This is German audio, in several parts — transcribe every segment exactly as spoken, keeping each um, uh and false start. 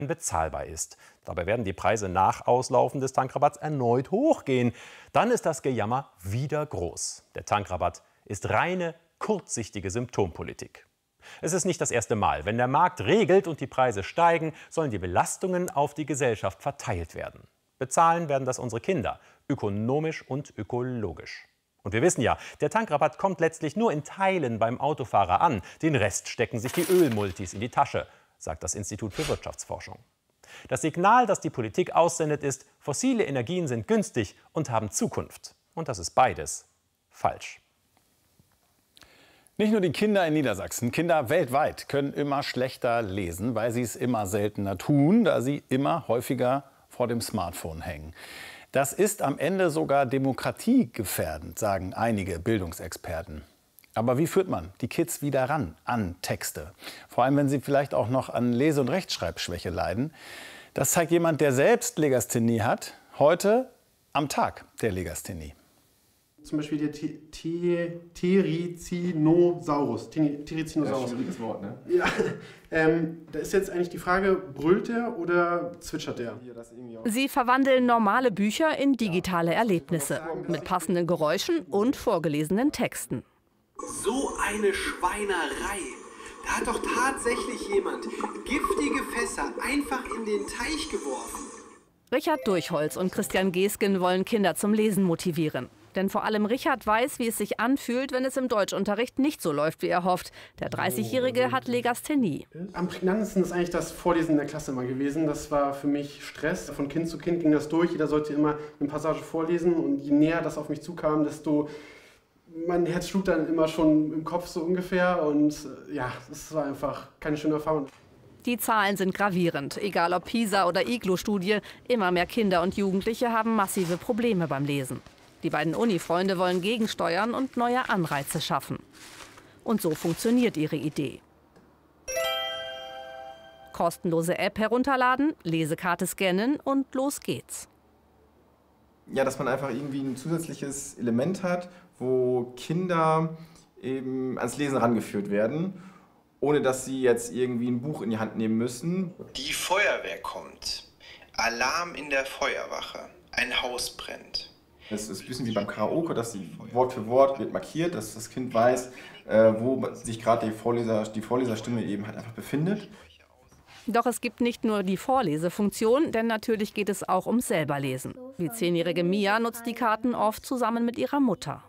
bezahlbar ist. Dabei werden die Preise nach Auslaufen des Tankrabatts erneut hochgehen. Dann ist das Gejammer wieder groß. Der Tankrabatt ist reine, kurzsichtige Symptompolitik. Es ist nicht das erste Mal. Wenn der Markt regelt und die Preise steigen, sollen die Belastungen auf die Gesellschaft verteilt werden. Bezahlen werden das unsere Kinder, ökonomisch und ökologisch. Und wir wissen ja, der Tankrabatt kommt letztlich nur in Teilen beim Autofahrer an. Den Rest stecken sich die Ölmultis in die Tasche, sagt das Institut für Wirtschaftsforschung. Das Signal, das die Politik aussendet, ist, fossile Energien sind günstig und haben Zukunft. Und das ist beides falsch. Nicht nur die Kinder in Niedersachsen, Kinder weltweit können immer schlechter lesen, weil sie es immer seltener tun, da sie immer häufiger vor dem Smartphone hängen. Das ist am Ende sogar demokratiegefährdend, sagen einige Bildungsexperten. Aber wie führt man die Kids wieder ran an Texte? Vor allem, wenn sie vielleicht auch noch an Lese- und Rechtschreibschwäche leiden. Das zeigt jemand, der selbst Legasthenie hat, heute am Tag der Legasthenie. Zum Beispiel der Therizinosaurus. Therizinosaurus. Ja, schwieriges Wort, ne? Ja, ähm, da ist jetzt eigentlich die Frage, brüllt der oder zwitschert der? Sie verwandeln normale Bücher in digitale Erlebnisse mit passenden Geräuschen und vorgelesenen Texten. So eine Schweinerei. Da hat doch tatsächlich jemand giftige Fässer einfach in den Teich geworfen. Richard Durchholz und Christian Gesgen wollen Kinder zum Lesen motivieren. Denn vor allem Richard weiß, wie es sich anfühlt, wenn es im Deutschunterricht nicht so läuft, wie er hofft. Der dreißigjährige hat Legasthenie. Am prägnantesten ist eigentlich das Vorlesen in der Klasse immer gewesen. Das war für mich Stress. Von Kind zu Kind ging das durch. Jeder sollte immer eine Passage vorlesen. Und je näher das auf mich zukam, desto... Mein Herz schlug dann immer schon im Kopf so ungefähr. Und ja, es war einfach keine schöne Erfahrung. Die Zahlen sind gravierend. Egal ob PISA- oder Iglo-Studie, immer mehr Kinder und Jugendliche haben massive Probleme beim Lesen. Die beiden Uni-Freunde wollen gegensteuern und neue Anreize schaffen. Und so funktioniert ihre Idee. Kostenlose App herunterladen, Lesekarte scannen und los geht's. Ja, dass man einfach irgendwie ein zusätzliches Element hat, wo Kinder eben ans Lesen rangeführt werden, ohne dass sie jetzt irgendwie ein Buch in die Hand nehmen müssen. Die Feuerwehr kommt. Alarm in der Feuerwache. Ein Haus brennt. Es ist ein bisschen wie beim Karaoke, dass sie Wort für Wort wird markiert, dass das Kind weiß, äh, wo sich gerade die, Vorleser, die Vorleserstimme eben halt einfach befindet. Doch es gibt nicht nur die Vorlesefunktion, denn natürlich geht es auch ums Selberlesen. Die zehnjährige Mia nutzt die Karten oft zusammen mit ihrer Mutter.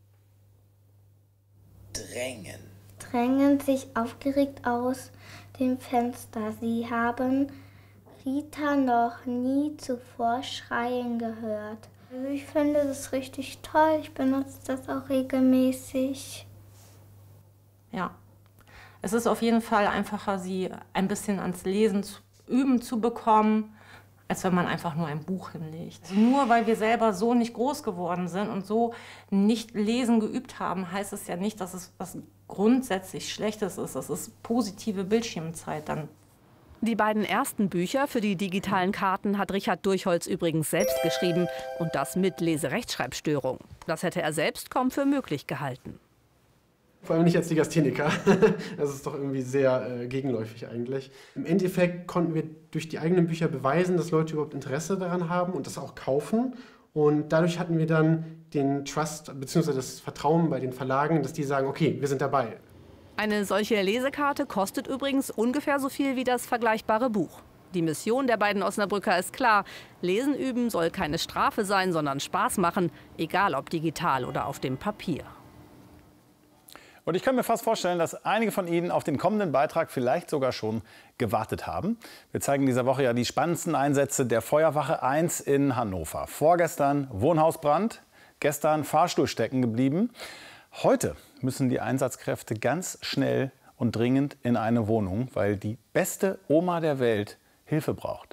Drängen. Drängen sich aufgeregt aus dem Fenster. Sie haben Rita noch nie zuvor schreien gehört. Also ich finde das richtig toll. Ich benutze das auch regelmäßig. Ja, es ist auf jeden Fall einfacher, sie ein bisschen ans Lesen zu üben zu bekommen, als wenn man einfach nur ein Buch hinlegt. Nur weil wir selber so nicht groß geworden sind und so nicht lesen geübt haben, heißt es ja nicht, dass es was grundsätzlich Schlechtes ist. Das ist positive Bildschirmzeit dann. Die beiden ersten Bücher für die digitalen Karten hat Richard Durchholz übrigens selbst geschrieben. Und das mit Leserechtschreibstörung. Das hätte er selbst kaum für möglich gehalten. Vor allem nicht als Legastheniker. Das ist doch irgendwie sehr äh, gegenläufig eigentlich. Im Endeffekt konnten wir durch die eigenen Bücher beweisen, dass Leute überhaupt Interesse daran haben und das auch kaufen. Und dadurch hatten wir dann den Trust bzw. das Vertrauen bei den Verlagen, dass die sagen, okay, wir sind dabei. Eine solche Lesekarte kostet übrigens ungefähr so viel wie das vergleichbare Buch. Die Mission der beiden Osnabrücker ist klar. Lesen üben soll keine Strafe sein, sondern Spaß machen, egal ob digital oder auf dem Papier. Und ich kann mir fast vorstellen, dass einige von Ihnen auf den kommenden Beitrag vielleicht sogar schon gewartet haben. Wir zeigen dieser Woche ja die spannendsten Einsätze der Feuerwache eins in Hannover. Vorgestern Wohnhausbrand, gestern Fahrstuhl stecken geblieben. Heute müssen die Einsatzkräfte ganz schnell und dringend in eine Wohnung, weil die beste Oma der Welt Hilfe braucht.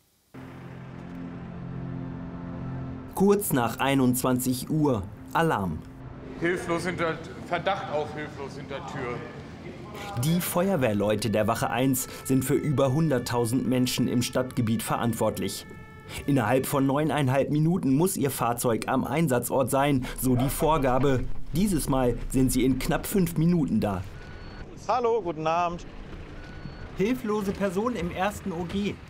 Kurz nach einundzwanzig Uhr, Alarm. Hilflos hinter, Verdacht auf hilflos hinter Tür. Die Feuerwehrleute der Wache eins sind für über hunderttausend Menschen im Stadtgebiet verantwortlich. Innerhalb von neuneinhalb Minuten muss ihr Fahrzeug am Einsatzort sein, so die Vorgabe. Dieses Mal sind sie in knapp fünf Minuten da. Hallo, guten Abend. Hilflose Person im ersten O G.